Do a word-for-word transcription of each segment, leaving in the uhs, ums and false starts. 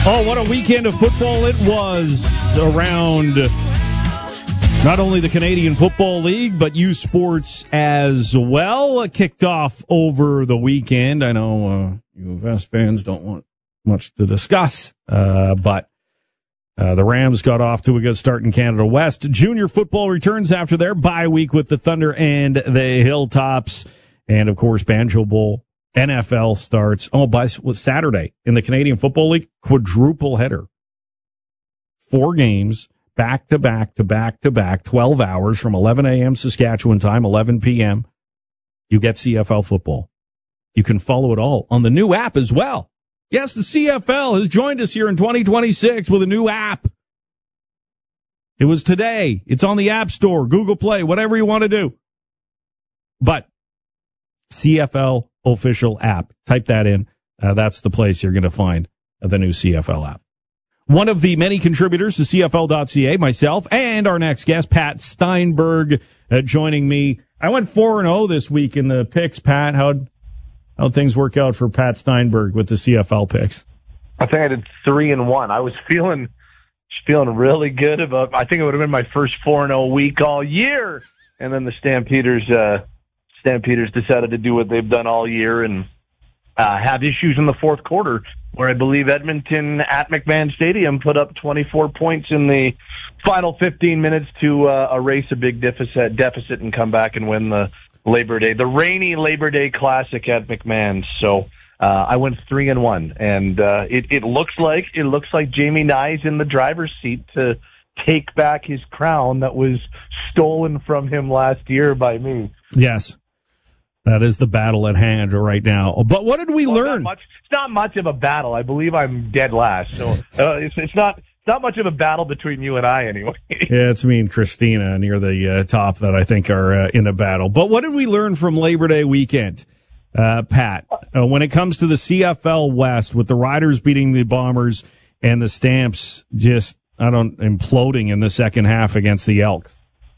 Oh, what a weekend of football it was around not only the Canadian Football League, but U Sports as well. Kicked off over the weekend. I know uh, U of S fans don't want much to discuss, uh, but uh, the Rams got off to a good start in Canada West. Junior football returns after their bye week with the Thunder and the Hilltops. And, of course, Banjo Bowl. N F L starts, oh, by Saturday in the Canadian Football League, quadruple header. Four games, back to back to back to back, twelve hours from eleven a.m. Saskatchewan time, eleven p.m. You get C F L football. You can follow it all on the new app as well. Yes, the C F L has joined us here in twenty twenty-six with a new app. It was today. It's on the App Store, Google Play, whatever you want to do. But C F L official app. Type that in. Uh, that's the place you're going to find uh, the new C F L app. One of the many contributors to C F L dot C A, myself, and our next guest, Pat Steinberg, uh, joining me. I went four and oh this week in the picks, Pat. How'd, how'd things work out for Pat Steinberg with the C F L picks? I think I did three and one. I was feeling feeling really good about, I think it would have been my first four and oh week all year. And then the Stampeders, uh, Stampeders decided to do what they've done all year and uh, have issues in the fourth quarter, where I believe Edmonton at McMahon Stadium put up twenty-four points in the final fifteen minutes to uh, erase a big deficit, deficit and come back and win the Labor Day, the rainy Labor Day Classic at McMahon. So uh, I went three and one, and uh, it, it looks like it looks like Jamie Nye's in the driver's seat to take back his crown that was stolen from him last year by me. Yes. That is the battle at hand right now. But what did we well, learn? Not much, it's not much of a battle. I believe I'm dead last. So uh, it's, it's not it's not much of a battle between you and I anyway. Yeah, it's me and Christina near the uh, top that I think are uh, in a battle. But what did we learn from Labor Day weekend, uh, Pat, uh, when it comes to the C F L West with the Riders beating the Bombers and the Stamps just, I don't, imploding in the second half against the Elks?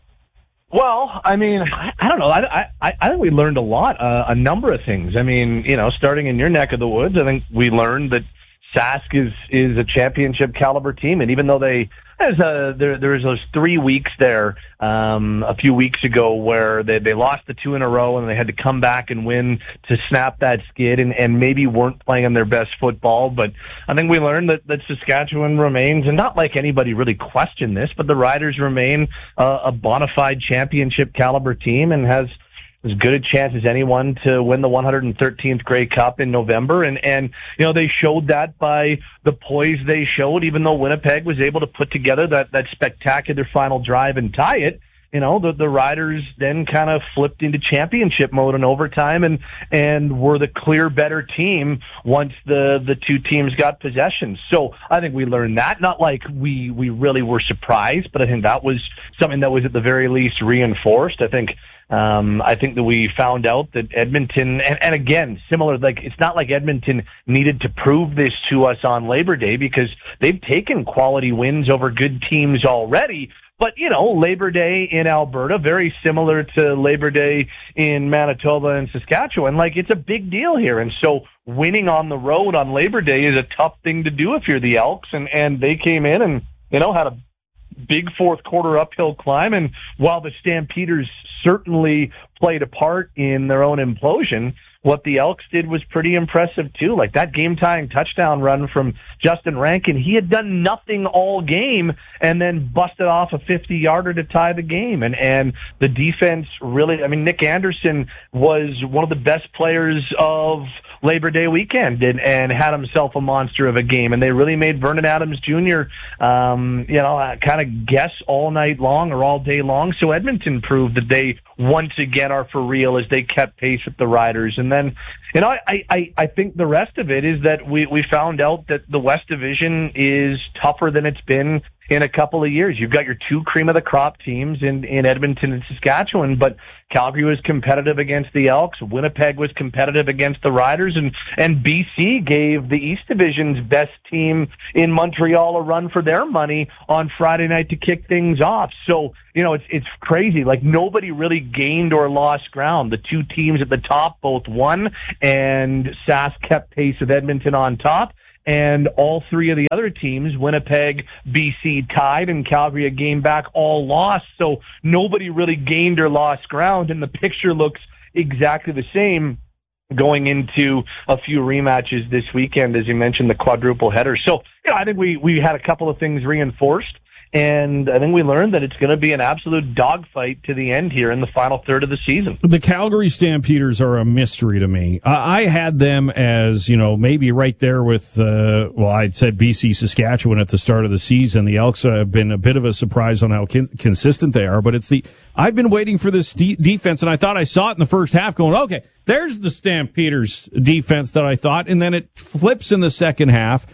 Well, I mean, I, I don't know. I, I, I think we learned a lot, uh, a number of things. I mean, you know, starting in your neck of the woods, I think we learned that Sask is, is a championship caliber team. And even though they, there's a, there, there was those three weeks there, um, a few weeks ago where they, they lost the two in a row and they had to come back and win to snap that skid and, and maybe weren't playing their best football. But I think we learned that, that Saskatchewan remains, and not like anybody really questioned this, but the Riders remain uh, a bona fide championship caliber team and has as good a chance as anyone to win the one hundred thirteenth Grey Cup in November. And, and, you know, they showed that by the poise they showed, even though Winnipeg was able to put together that, that spectacular final drive and tie it. You know, the, the Riders then kind of flipped into championship mode in overtime and, and were the clear better team once the, the two teams got possession. So I think we learned that. Not like we, we really were surprised, but I think that was something that was at the very least reinforced. I think, Um, I think that we found out that Edmonton, and, and again, similar, like, it's not like Edmonton needed to prove this to us on Labor Day because they've taken quality wins over good teams already. But, you know, Labor Day in Alberta, very similar to Labor Day in Manitoba and Saskatchewan. Like, it's a big deal here. And so winning on the road on Labor Day is a tough thing to do if you're the Elks. And, and they came in and, you know, had a big fourth quarter uphill climb. And while the Stampeders certainly played a part in their own implosion, what the Elks did was pretty impressive too. Like that game-tying touchdown run from Justin Rankin, he had done nothing all game and then busted off a fifty-yarder to tie the game. And and the defense really, I mean, Nick Anderson was one of the best players of Labor Day weekend and, and had himself a monster of a game. And they really made Vernon Adams Junior, um, you know, kind of guess all night long or all day long. So Edmonton proved that they once again are for real as they kept pace with the Riders. And then, you know, I, I, I think the rest of it is that we, we found out that the West Division is tougher than it's been in a couple of years. You've got your two cream of the crop teams in, in Edmonton and Saskatchewan, but Calgary was competitive against the Elks. Winnipeg was competitive against the Riders, and, and B C gave the East Division's best team in Montreal a run for their money on Friday night to kick things off. So, you know, it's, it's crazy. Like nobody really gained or lost ground. The two teams at the top both won, and Sask kept pace with Edmonton on top. and all three of the other teams, Winnipeg, B C tied, and Calgary a game back, all lost. So nobody really gained or lost ground, and the picture looks exactly the same going into a few rematches this weekend, as you mentioned, the quadruple header. So, you know, I think we, we had a couple of things reinforced, and I think we learned that it's going to be an absolute dogfight to the end here in the final third of the season. The Calgary Stampeders are a mystery to me. I, I had them as, you know, maybe right there with, uh, well, I'd said B C Saskatchewan at the start of the season. The Elks have been a bit of a surprise on how con- consistent they are, but it's the, I've been waiting for this de- defense, and I thought I saw it in the first half going, okay, there's the Stampeders defense that I thought, and then it flips in the second half.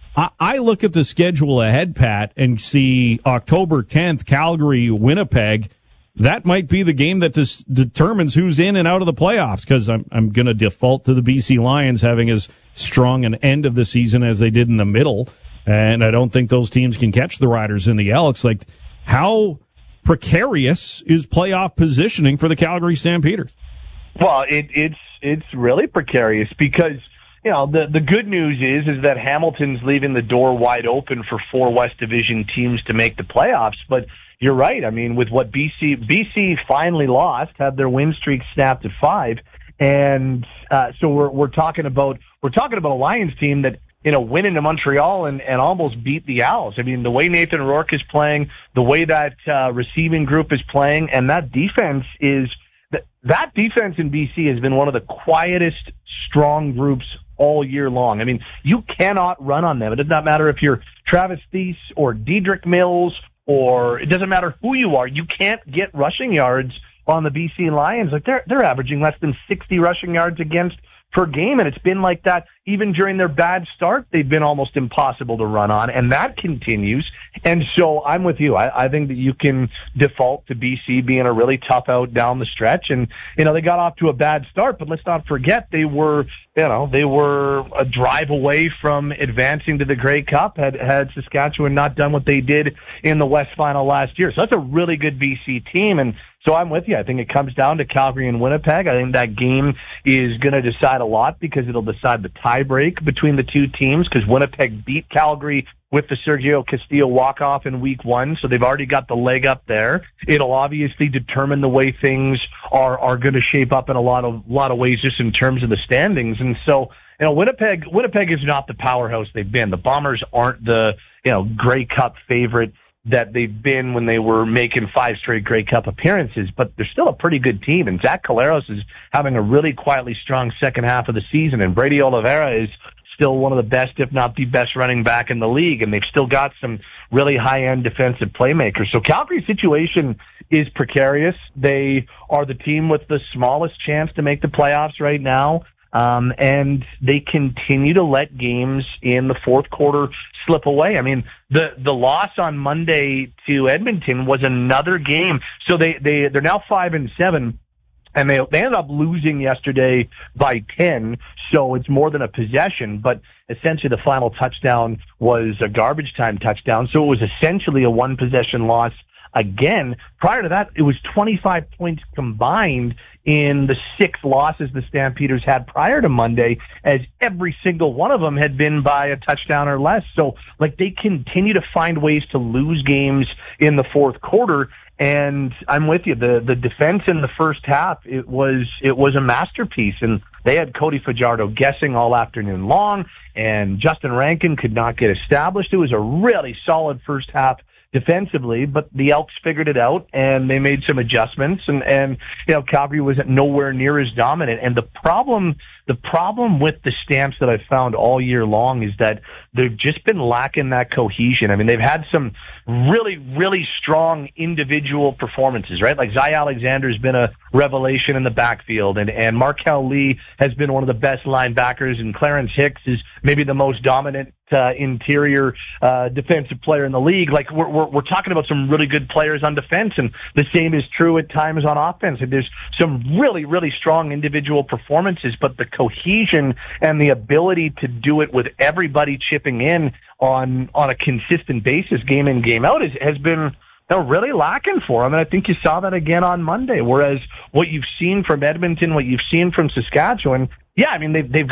I look at the schedule ahead, Pat, and see October tenth, Calgary, Winnipeg. That might be the game that dis- determines who's in and out of the playoffs, because I'm, I'm going to default to the B C Lions having as strong an end of the season as they did in the middle, and I don't think those teams can catch the Riders and the Elks. Like, how precarious is playoff positioning for the Calgary Stampeders? Well, it, it's it's really precarious because, you know, the, the good news is is that Hamilton's leaving the door wide open for four West Division teams to make the playoffs. But you're right. I mean, with what B C B C finally lost, had their win streak snapped at five, and uh, so we're we're talking about we're talking about a Lions team that, you know, went into Montreal and, and almost beat the Owls. I mean, the way Nathan Rourke is playing, the way that uh, receiving group is playing, and that defense is that that defense in B C has been one of the quietest, strong groups all year long. I mean, you cannot run on them. It does not matter if you're Travis Thies or Dedrick Mills, or it doesn't matter who you are. You can't get rushing yards on the B C Lions. Like, they're they're averaging less than sixty rushing yards against per game, and it's been like that even during their bad start. They've been almost impossible to run on, and that continues. And so I'm with you. I, I think that you can default to B C being a really tough out down the stretch. And, you know, they got off to a bad start, but let's not forget they were, you know, they were a drive away from advancing to the Grey Cup had, had Saskatchewan not done what they did in the West Final last year. So that's a really good B C team. And so I'm with you. I think it comes down to Calgary and Winnipeg. I think that game is going to decide a lot because it'll decide the tie break between the two teams, because Winnipeg beat Calgary with the Sergio Castillo walk-off in week one, so they've already got the leg up there. It'll obviously determine the way things are are going to shape up in a lot of lot of ways just in terms of the standings. And so, you know, Winnipeg Winnipeg is not the powerhouse they've been. The Bombers aren't the, you know, Grey Cup favorite that they've been when they were making five straight Grey Cup appearances, but they're still a pretty good team, and Zach Collaros is having a really quietly strong second half of the season, and Brady Oliveira is still one of the best, if not the best, running back in the league, and they've still got some really high-end defensive playmakers. So Calgary's situation is precarious. They are the team with the smallest chance to make the playoffs right now. Um, and they continue to let games in the fourth quarter slip away. I mean, the, the loss on Monday to Edmonton was another game. So they, they, they're now five and seven, and they, they ended up losing yesterday by ten. So it's more than a possession, but essentially the final touchdown was a garbage time touchdown. So it was essentially a one possession loss again. Prior to that, it was twenty-five points combined in the six losses the Stampeders had prior to Monday, as every single one of them had been by a touchdown or less. So, like, they continue to find ways to lose games in the fourth quarter. And I'm with you. The the defense in the first half, it was it was a masterpiece. And they had Cody Fajardo guessing all afternoon long, and Justin Rankin could not get established. It was a really solid first half defensively, but the Elks figured it out, and they made some adjustments, and, and you know, Calgary was nowhere near as dominant. And the problem, the problem with the Stamps that I've found all year long is that they've just been lacking that cohesion. I mean, they've had some really, really strong individual performances, right? Like Zy Alexander's been a revelation in the backfield, and, and Markel Lee has been one of the best linebackers, and Clarence Hicks is maybe the most dominant Uh, interior uh, defensive player in the league. Like, we're, we're we're talking about some really good players on defense, and the same is true at times on offense. And there's some really, really strong individual performances, but the cohesion and the ability to do it with everybody chipping in on on a consistent basis, game in, game out, is, has been they're really lacking for them. And I think you saw that again on Monday. Whereas what you've seen from Edmonton, what you've seen from Saskatchewan, yeah, I mean, they've they've got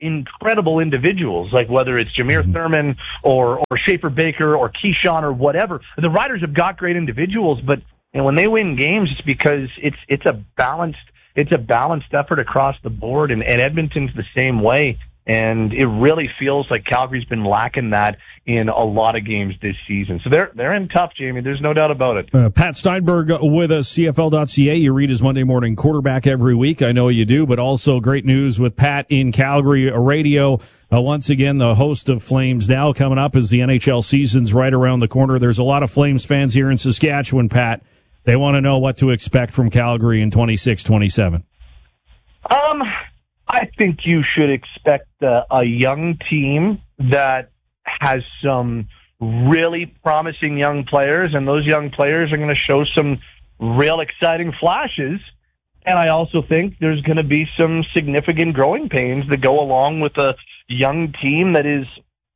incredible individuals, like whether it's Jameer Thurman or, or Schaefer Baker or Keyshawn or whatever. The Riders have got great individuals, but you know, when they win games, it's because it's, it's a balanced, it's a balanced effort across the board, and, and Edmonton's the same way. And it really feels like Calgary's been lacking that in a lot of games this season. So they're they're in tough, Jamie. There's no doubt about it. Uh, Pat Steinberg with us, C F L dot C A. You read his Monday Morning Quarterback every week. I know you do, but also great news with Pat in Calgary Radio. Uh, once again, the host of Flames Now coming up as the N H L season's right around the corner. There's a lot of Flames fans here in Saskatchewan, Pat. They want to know what to expect from Calgary in twenty-six twenty-seven. Um... I think you should expect uh, a young team that has some really promising young players, and those young players are going to show some real exciting flashes. And I also think there's going to be some significant growing pains that go along with a young team that is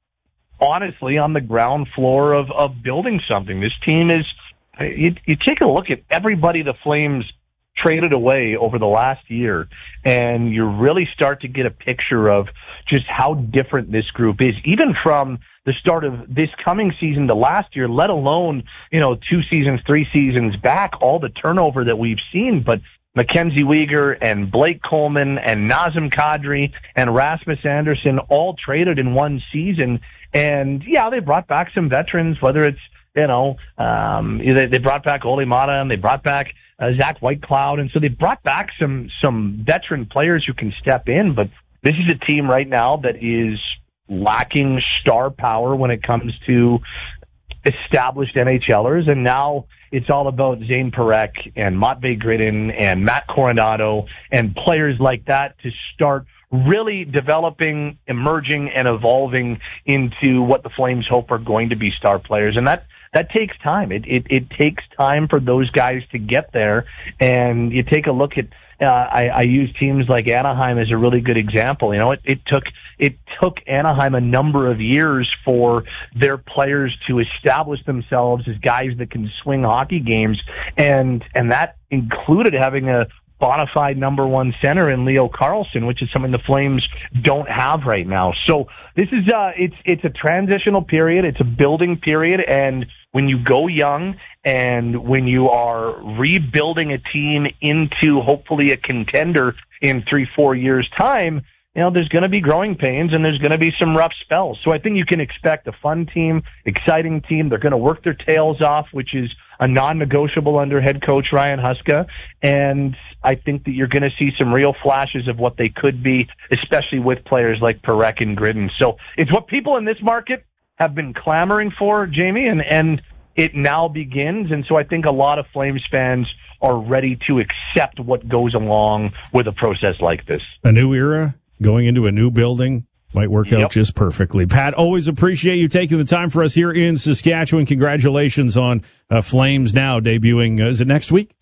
honestly on the ground floor of, of building something. This team is, you, you take a look at everybody the Flames traded away over the last year, and you really start to get a picture of just how different this group is, even from the start of this coming season to last year, let alone, you know, two seasons, three seasons back, all the turnover that we've seen. But Mackenzie Weegar and Blake Coleman and Nazem Kadri and Rasmus Anderson all traded in one season. And yeah, they brought back some veterans, whether it's, you know, um, they, they brought back Ole Mata and they brought back Uh, Zach Whitecloud, and so they brought back some some veteran players who can step in, but this is a team right now that is lacking star power when it comes to established NHLers, and now it's all about Zane Parekh and Matvei Gridin and Matt Coronado and players like that to start really developing, emerging, and evolving into what the Flames hope are going to be star players, and that That takes time. It, it it takes time for those guys to get there. And you take a look at, uh, I, I use teams like Anaheim as a really good example. You know, it, it took it took Anaheim a number of years for their players to establish themselves as guys that can swing hockey games, and and that included having a bona fide number one center in Leo Carlsson, which is something the Flames don't have right now. So this is uh it's it's a transitional period, it's a building period, and when you go young and when you are rebuilding a team into hopefully a contender in three, four years' time, you know, there's going to be growing pains and there's going to be some rough spells. So I think you can expect a fun team, exciting team. They're going to work their tails off, which is a non-negotiable under head coach Ryan Huska. And I think that you're going to see some real flashes of what they could be, especially with players like Parekh and Gridin. So it's what people in this market have been clamoring for, Jamie, and, and it now begins. And so I think a lot of Flames fans are ready to accept what goes along with a process like this. A new era, going into a new building, might work out yep. just perfectly. Pat, always appreciate you taking the time for us here in Saskatchewan. Congratulations on uh, Flames Now debuting. Uh, is it next week?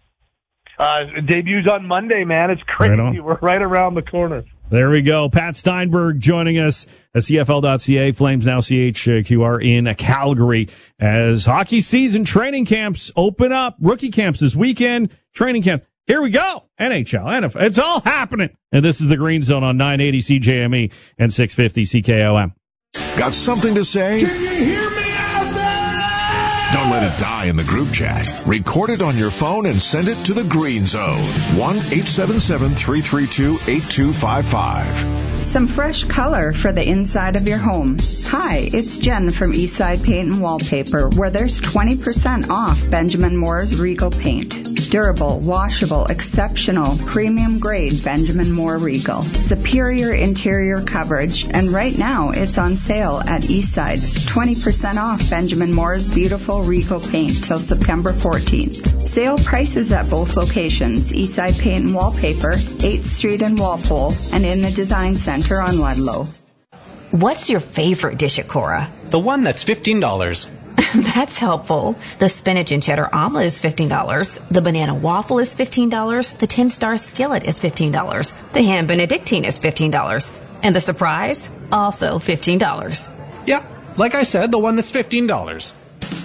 Uh, debuts on Monday, man. It's crazy. Right We're right around the corner. There we go. Pat Steinberg joining us at C F L dot C A, Flames Now C H Q R in Calgary as hockey season training camps open up. Rookie camps this weekend, training camp. Here we go. N H L, N F L. It's all happening. And this is the Green Zone on nine eighty C J M E and six fifty C K O M. Got something to say? Can you hear me out there? Don't let it die in the group chat. Record it on your phone and send it to the Green Zone. one eight seven seven, three three two, eight two five five. Some fresh color for the inside of your home. Hi, it's Jen from Eastside Paint and Wallpaper, where there's twenty percent off Benjamin Moore's Regal Paint. Durable, washable, exceptional, premium grade Benjamin Moore Regal. Superior interior coverage, and right now it's on sale at Eastside. twenty percent off Benjamin Moore's beautiful Regal Paint till September fourteenth. Sale prices at both locations, Eastside Paint and Wallpaper, eighth Street in Walpole, and in the Design Center on Ludlow. What's your favorite dish at Cora? The one that's fifteen dollars. That's helpful. The spinach and cheddar omelet is fifteen dollars. The banana waffle is fifteen dollars. The ten-star skillet is fifteen dollars. The ham benedictine is fifteen dollars. And the surprise, also fifteen dollars. Yeah, like I said, the one that's fifteen dollars.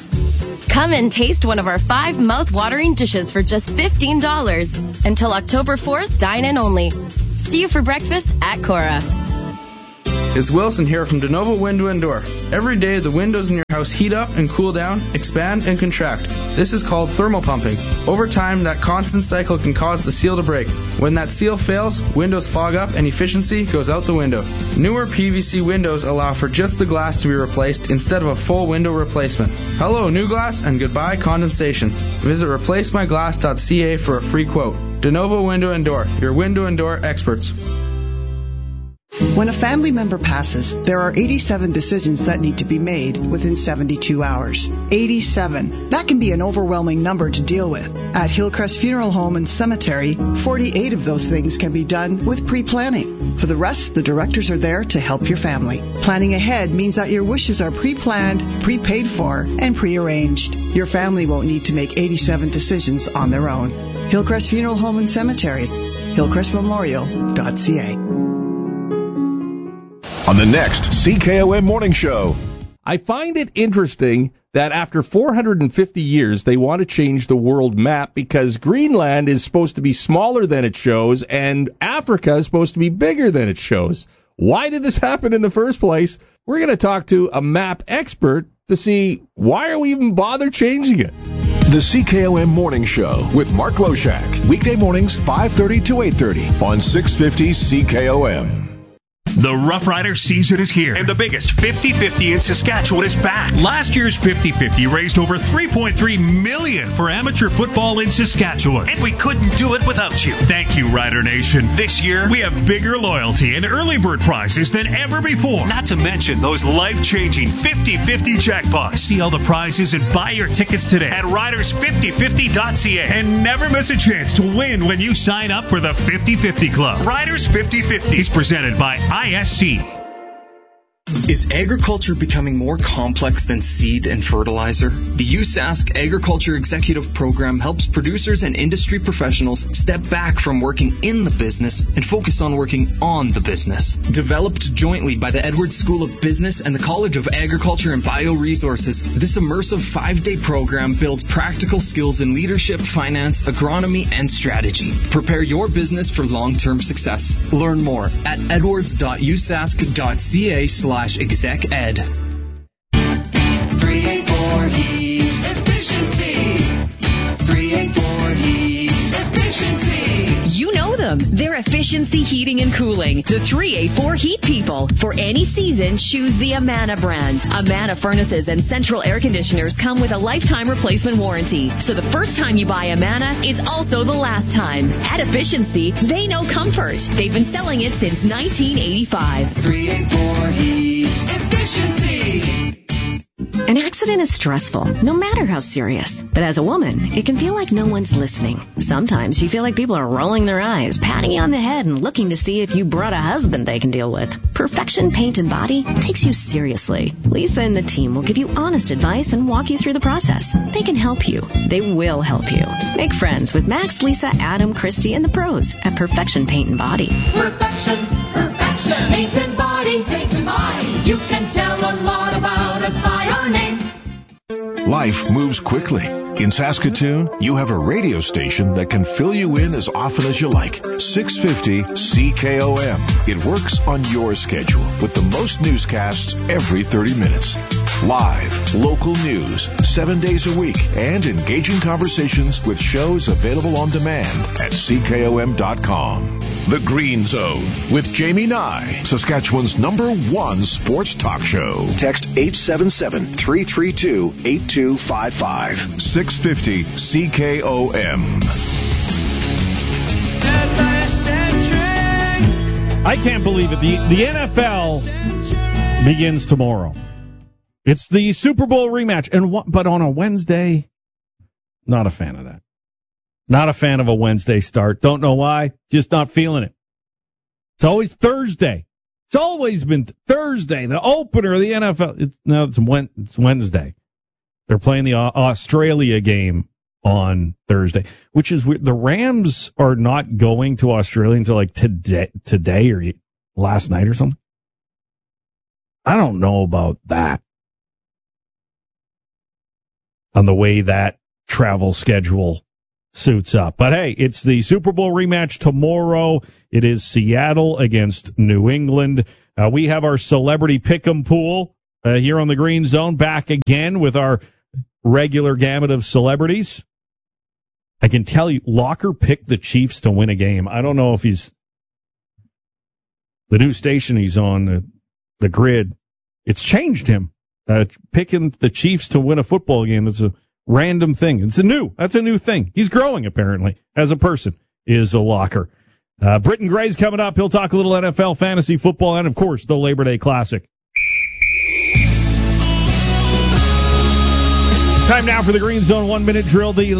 Come and taste one of our five mouth-watering dishes for just fifteen dollars. Until October fourth, dine in only. See you for breakfast at Cora. It's Wilson here from DeNovo Window and Door. Every day the windows in your house heat up and cool down, expand and contract. This is called thermal pumping. Over time, that constant cycle can cause the seal to break. When that seal fails, windows fog up and efficiency goes out the window. Newer P V C windows allow for just the glass to be replaced instead of a full window replacement. Hello, new glass, and goodbye condensation. Visit replace my glass dot c a for a free quote. DeNovo Window and Door, your window and door experts. When a family member passes, there are eighty-seven decisions that need to be made within seventy-two hours. eighty-seven. That can be an overwhelming number to deal with. At Hillcrest Funeral Home and Cemetery, forty-eight of those things can be done with pre-planning. For the rest, the directors are there to help your family. Planning ahead means that your wishes are pre-planned, pre-paid for, and pre-arranged. Your family won't need to make eighty-seven decisions on their own. Hillcrest Funeral Home and Cemetery, hillcrest memorial dot c a. On the next C K O M Morning Show. I find it interesting that after four hundred fifty years, they want to change the world map because Greenland is supposed to be smaller than it shows and Africa is supposed to be bigger than it shows. Why did this happen in the first place? We're going to talk to a map expert to see why are we even bother changing it. The C K O M Morning Show with Mark Loshak. Weekday mornings five thirty to eight thirty on six fifty C K O M. The Rough Rider season is here, and the biggest fifty-fifty in Saskatchewan is back. Last year's fifty-fifty raised over three point three million dollars for amateur football in Saskatchewan, and we couldn't do it without you. Thank you, Rider Nation. This year, we have bigger loyalty and early bird prizes than ever before, not to mention those life-changing fifty-fifty jackpots. See all the prizes and buy your tickets today at riders fifty fifty dot c a, and never miss a chance to win when you sign up for the fifty-fifty Club. Riders fifty fifty is presented by I S C. Is agriculture becoming more complex than seed and fertilizer? The U S A S C Agriculture Executive Program helps producers and industry professionals step back from working in the business and focus on working on the business. Developed jointly by the Edwards School of Business and the College of Agriculture and Bioresources, this immersive five-day program builds practical skills in leadership, finance, agronomy, and strategy. Prepare your business for long-term success. Learn more at edwards dot u s a s c dot c a slash exec ed. three eighty-four Heat Efficiency. three eighty-four Heat Efficiency. You know them. They're Efficiency Heating and Cooling. The three eighty-four Heat People. For any season, choose the Amana brand. Amana furnaces and central air conditioners come with a lifetime replacement warranty. So the first time you buy Amana is also the last time. At Efficiency, they know comfort. They've been selling it since nineteen eighty-five. three eighty-four Heat Efficiency. An accident is stressful, no matter how serious. But as a woman, it can feel like no one's listening. Sometimes you feel like people are rolling their eyes, patting you on the head, and looking to see if you brought a husband they can deal with. Perfection Paint and Body takes you seriously. Lisa and the team will give you honest advice and walk you through the process. They can help you. They will help you. Make friends with Max, Lisa, Adam, Christy, and the pros at Perfection Paint and Body. Perfection, perfection, paint and body, paint and body. You can tell a lot about us by our name. Life moves quickly. In Saskatoon, you have a radio station that can fill you in as often as you like. six fifty C K O M. It works on your schedule with the most newscasts every thirty minutes. Live, local news, seven days a week, and engaging conversations with shows available on demand at C K O M dot com. The Green Zone with Jamie Nye, Saskatchewan's number one sports talk show. Text eight seven seven, three three two, eight two five five. six fifty C K O M. I can't believe it. The, the N F L begins tomorrow. It's the Super Bowl rematch, and what, but on a Wednesday, not a fan of that. Not a fan of a Wednesday start. Don't know why. Just not feeling it. It's always Thursday. It's always been Thursday, the opener of the N F L. It's, no, it's, it's Wednesday. They're playing the Australia game on Thursday, which is weird. The Rams are not going to Australia until like today, today or last night or something. I don't know about that. On the way that travel schedule suits up. But hey, it's the Super Bowl rematch tomorrow. It is Seattle against New England. Uh, we have our celebrity pick'em pool uh, here on the Green Zone back again with our regular gamut of celebrities. I can tell you, Locker picked the Chiefs to win a game. I don't know if he's the new station he's on, the, the grid. It's changed him. Uh, picking the Chiefs to win a football game is a random thing. It's a new. That's a new thing. He's growing, apparently, as a person, is a Locker. Uh, Britton Gray's coming up. He'll talk a little N F L, fantasy football, and, of course, the Labor Day Classic. Time now for the Green Zone one-minute drill, the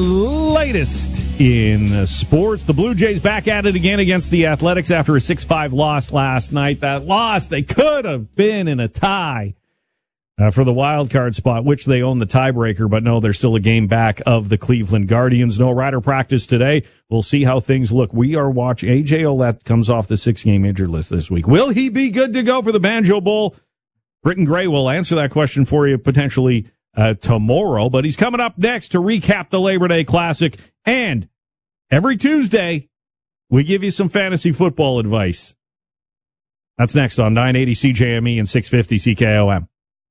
latest in sports. The Blue Jays back at it again against the Athletics after a six five loss last night. That loss, they could have been in a tie uh, for the wild card spot, which they own the tiebreaker, but no, they're still a game back of the Cleveland Guardians. No rider practice today. We'll see how things look. We are watching. A J Ouellette comes off the six-game injured list this week. Will he be good to go for the Banjo Bowl? Britton Gray will answer that question for you potentially Uh, tomorrow, but he's coming up next to recap the Labor Day Classic. And every Tuesday, we give you some fantasy football advice. That's next on nine eighty C J M E and six fifty C K O M.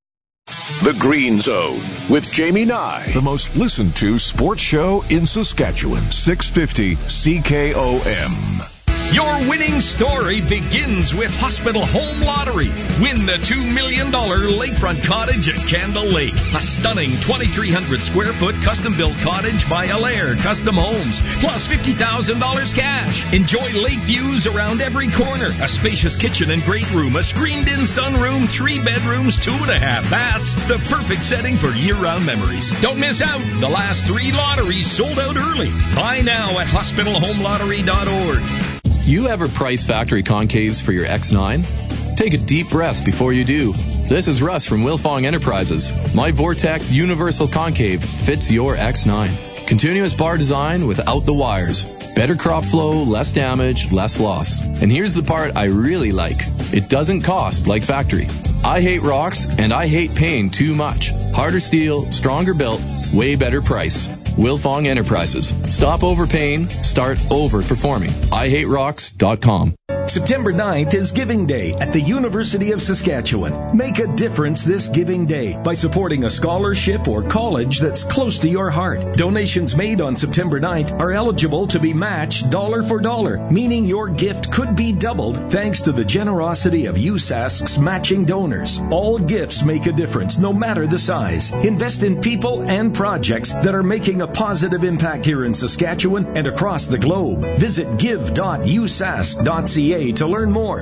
The Green Zone with Jamie Nye, the most listened to sports show in Saskatchewan. six fifty C K O M. Your winning story begins with Hospital Home Lottery. Win the two million dollars lakefront cottage at Candle Lake. A stunning twenty-three hundred square foot custom-built cottage by Allaire Custom Homes. Plus fifty thousand dollars cash. Enjoy lake views around every corner. A spacious kitchen and great room. A screened-in sunroom. Three bedrooms, two and a half baths. The perfect setting for year-round memories. Don't miss out. The last three lotteries sold out early. Buy now at hospital home lottery dot org. You ever price factory concaves for your X nine? Take a deep breath before you do. This is Russ from Wilfong Enterprises. My Vortex Universal Concave fits your X nine. Continuous bar design without the wires. Better crop flow, less damage, less loss. And here's the part I really like. It doesn't cost like factory. I hate rocks and I hate paying too much. Harder steel, stronger built, way better price. Wilfong Enterprises. Stop overpaying, start over-performing. I hate rocks dot com. September ninth is Giving Day at the University of Saskatchewan. Make a difference this Giving Day by supporting a scholarship or college that's close to your heart. Donations made on September ninth are eligible to be matched dollar for dollar, meaning your gift could be doubled thanks to the generosity of U S A S C's matching donors. All gifts make a difference, no matter the size. Invest in people and projects that are making a positive impact here in Saskatchewan and across the globe. Visit give dot u s a s c dot c a to learn more.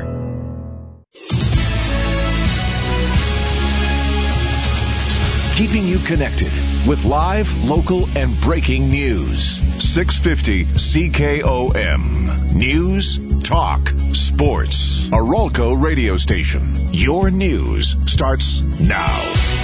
Keeping you connected with live, local, and breaking news. six fifty C K O M. News, talk, sports. A Rolco radio station. Your news starts now.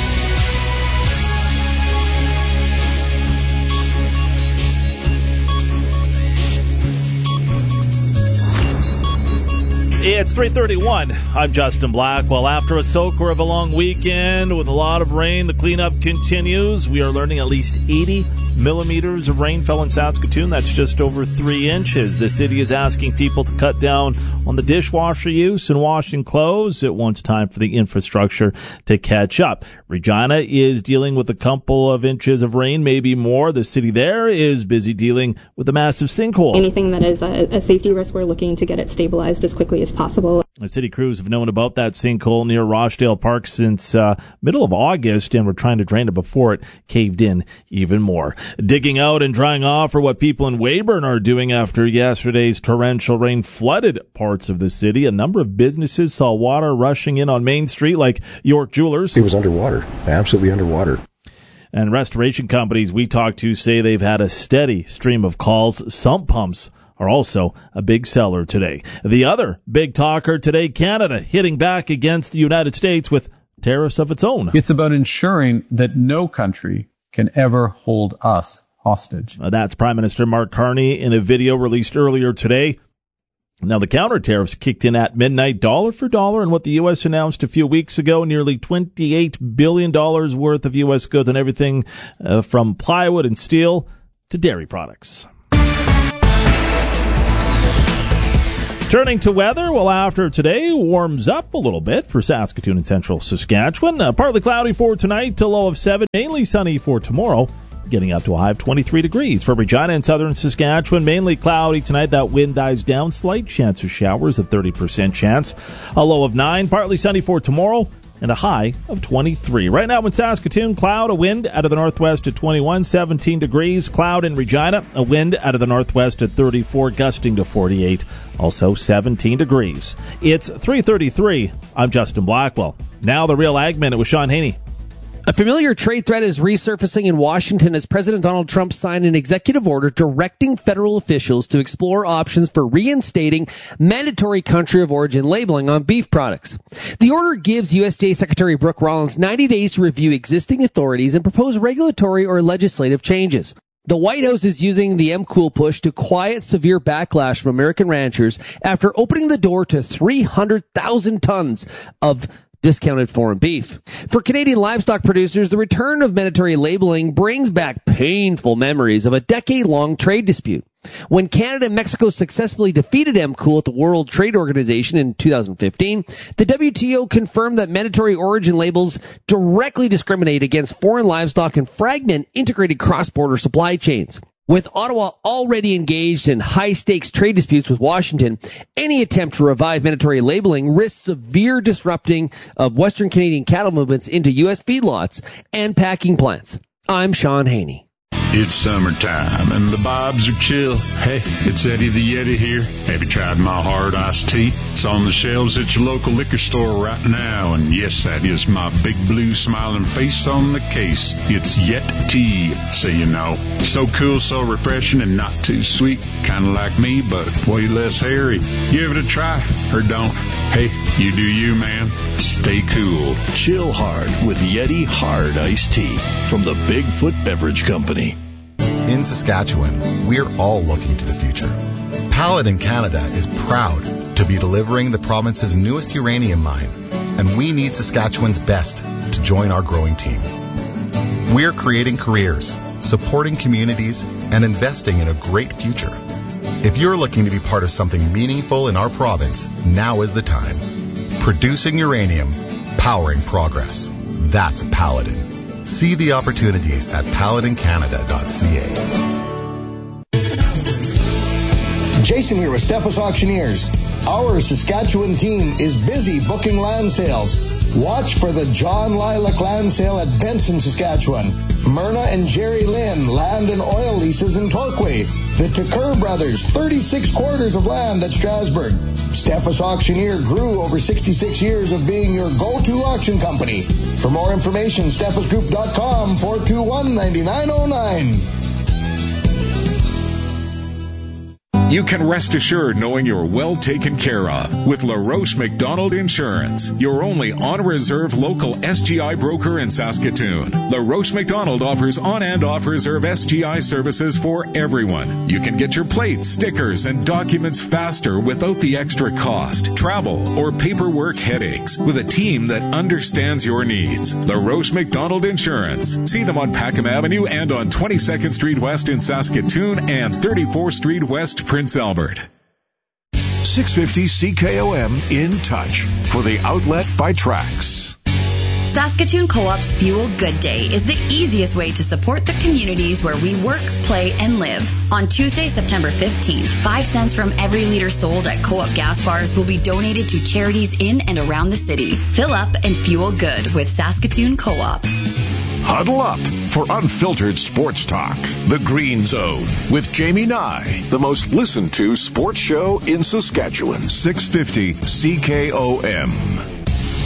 It's three thirty-one. I'm Justin Black. Well, after a soaker of a long weekend with a lot of rain, the cleanup continues. We are learning at least eighty millimeters of rain fell in Saskatoon. That's just over three inches. The city is asking people to cut down on the dishwasher use and washing clothes. It wants time for the infrastructure to catch up. Regina is dealing with a couple of inches of rain, maybe more. The city there is busy dealing with a massive sinkhole. Anything that is a, a safety risk, we're looking to get it stabilized as quickly as possible. The city crews have known about that sinkhole near Rochdale Park since uh, middle of August, and were trying to drain it before it caved in even more. Digging out and drying off are what people in Weyburn are doing after yesterday's torrential rain flooded parts of the city. A number of businesses saw water rushing in on Main Street, like York Jewelers. It was underwater, absolutely underwater. And restoration companies we talked to say they've had a steady stream of calls. Sump pumps are also a big seller today. The other big talker today, Canada, hitting back against the United States with tariffs of its own. It's about ensuring that no country can ever hold us hostage. Uh, that's Prime Minister Mark Carney in a video released earlier today. Now, the counter tariffs kicked in at midnight, dollar for dollar, and what the U S announced a few weeks ago, nearly twenty-eight billion dollars worth of U S goods on everything uh, from plywood and steel to dairy products. Turning to weather, well, after today warms up a little bit for Saskatoon and central Saskatchewan. Uh, partly cloudy for tonight to low of seven, mainly sunny for tomorrow, getting up to a high of twenty-three degrees. For Regina and southern Saskatchewan, mainly cloudy tonight. That wind dies down. Slight chance of showers, a thirty percent chance. A low of nine, partly sunny for tomorrow, and a high of twenty-three. Right now in Saskatoon, cloud, a wind out of the northwest at twenty-one, seventeen degrees. Cloud in Regina, a wind out of the northwest at thirty-four, gusting to forty-eight, also seventeen degrees. It's three thirty-three. I'm Justin Blackwell. Now the Real Ag Minute with Sean Haney. A familiar trade threat is resurfacing in Washington as President Donald Trump signed an executive order directing federal officials to explore options for reinstating mandatory country of origin labeling on beef products. The order gives U S D A Secretary Brooke Rollins ninety days to review existing authorities and propose regulatory or legislative changes. The White House is using the M Cool push to quiet severe backlash from American ranchers after opening the door to three hundred thousand tons of discounted foreign beef. For Canadian livestock producers, the return of mandatory labeling brings back painful memories of a decade-long trade dispute. When Canada and Mexico successfully defeated M Cool at the World Trade Organization in two thousand fifteen, the W T O confirmed that mandatory origin labels directly discriminate against foreign livestock and fragment integrated cross-border supply chains. With Ottawa already engaged in high-stakes trade disputes with Washington, any attempt to revive mandatory labeling risks severe disrupting of Western Canadian cattle movements into U S feedlots and packing plants. I'm Sean Haney. It's summertime and the vibes are chill. Hey, it's Eddie the Yeti here. Have you tried my hard iced tea? It's on the shelves at your local liquor store right now. And yes, that is my big blue smiling face on the case. It's Yeti, so you know. So cool, so refreshing, and not too sweet. Kind of like me, but way less hairy. Give it a try, or don't. Hey, you do you, man. Stay cool. Chill hard with Yeti Hard Iced Tea from the Bigfoot Beverage Company. In Saskatchewan, we're all looking to the future. Paladin Canada is proud to be delivering the province's newest uranium mine, and we need Saskatchewan's best to join our growing team. We're creating careers, supporting communities, and investing in a great future. If you're looking to be part of something meaningful in our province, now is the time. Producing uranium, powering progress. That's Paladin. See the opportunities at paladin canada dot c a. Jason here with Steffes Auctioneers. Our Saskatchewan team is busy booking land sales. Watch for the John Lilac Land Sale at Benson, Saskatchewan. Myrna and Jerry Lynn Land and Oil Leases in Torquay. The Tucker Brothers, thirty-six quarters of land at Strasbourg. Steffes Auctioneer grew over sixty-six years of being your go-to auction company. For more information, steffes group dot com, four two one, nine nine zero nine. You can rest assured knowing you're well taken care of with LaRoche McDonald Insurance, your only on-reserve local S G I broker in Saskatoon. LaRoche McDonald offers on- and off-reserve S G I services for everyone. You can get your plates, stickers, and documents faster without the extra cost, travel, or paperwork headaches with a team that understands your needs. LaRoche McDonald Insurance. See them on Packham Avenue and on twenty-second Street West in Saskatoon and thirty-fourth Street West, Prince Albert. six fifty C K O M in touch for the outlet by Trax. Saskatoon Co-op's Fuel Good Day is the easiest way to support the communities where we work, play, and live. On Tuesday, September fifteenth, five cents from every liter sold at Co-op gas bars will be donated to charities in and around the city. Fill up and fuel good with Saskatoon Co-op. Huddle up for unfiltered sports talk. The Green Zone with Jamie Nye, the most listened to sports show in Saskatchewan. six fifty C K O M.